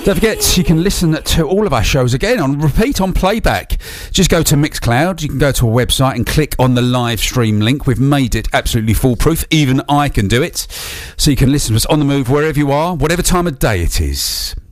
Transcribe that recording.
Don't forget, you can listen to all of our shows again on repeat, on playback. Just go to Mixcloud. You can go to a website and click on the live stream link. We've made it absolutely foolproof. Even I can do it. So you can listen to us on the move wherever you are, whatever time of day it is.